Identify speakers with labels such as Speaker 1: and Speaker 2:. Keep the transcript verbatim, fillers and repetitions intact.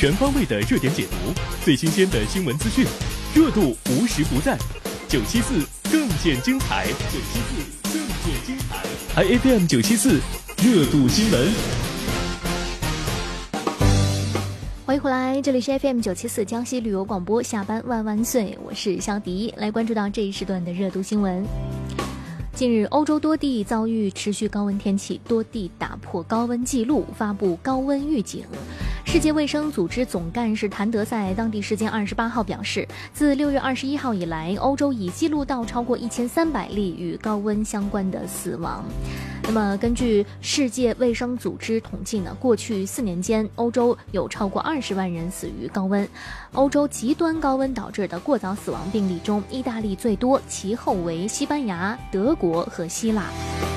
Speaker 1: 全方位的热点解读，最新鲜的新闻资讯，热度无时不在。九七四更见精彩，九七四更见精彩。I F M 九七四热度新闻。
Speaker 2: 欢迎回来，这里是 F M 九七四江西旅游广播，下班万万岁，我是肖迪，来关注到这一时段的热度新闻。近日，欧洲多地遭遇持续高温天气，多地打破高温纪录，发布高温预警。世界卫生组织总干事谭德赛当地时间二十八号表示，自六月二十一号以来，欧洲已记录到超过一千三百例与高温相关的死亡。那么，根据世界卫生组织统计呢，过去四年间，欧洲有超过二十万人死于高温。欧洲极端高温导致的过早死亡病例中，意大利最多，其后为西班牙、德国和希腊。